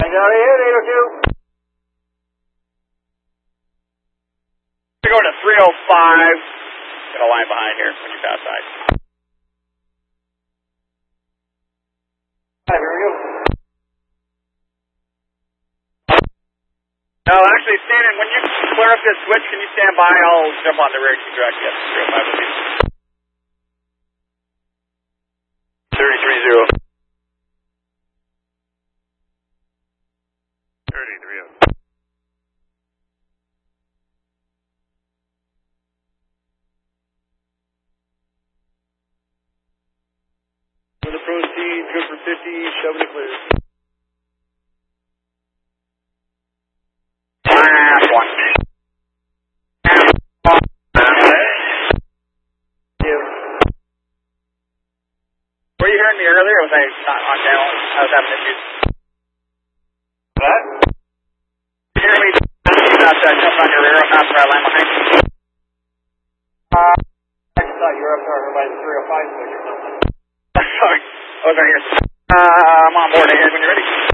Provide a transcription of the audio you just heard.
I got it, 802. We're going to 305. Got a line behind here when you pass by. Hi, here we go. No, actually, Shannon, when you clear up this switch, can you stand by? I'll jump on the rear to direct you. 305 with you. 3030. 3030. For the proceed, good for 50, shove it clear. Last one. Were you hearing me earlier? Was I not on channel? I was having issues. What? Did you hear me about jumping on your rear on that where I land behind you? I just thought you were up there by the 305 switch or something. Sorry. I was right here. I'm on board here when you're ready.